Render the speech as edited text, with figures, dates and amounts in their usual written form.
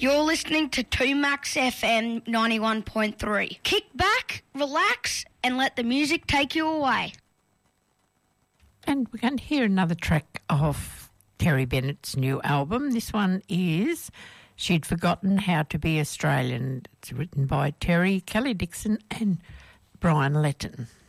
You're listening to 2Max FM 91.3. Kick back, relax, and let the music take you away. And we're going to hear another track of Terry Bennett's new album. This one is She'd Forgotten How to Be Australian. It's written by Terry, Kelly Dixon and Brian Letton.